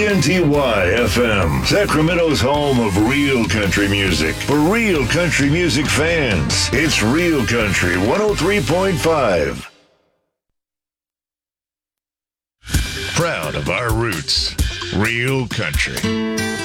KNTY FM, Sacramento's home of real country music. For real country music fans, it's Real Country 103.5. Proud of our roots, real country.